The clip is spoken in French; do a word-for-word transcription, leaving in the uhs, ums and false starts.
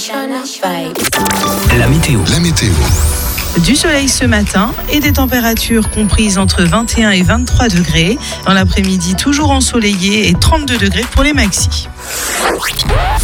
La météo. La météo. Du soleil ce matin et des températures comprises entre vingt et un et vingt-trois degrés. Dans l'après-midi, toujours ensoleillé et trente-deux degrés pour les maxis.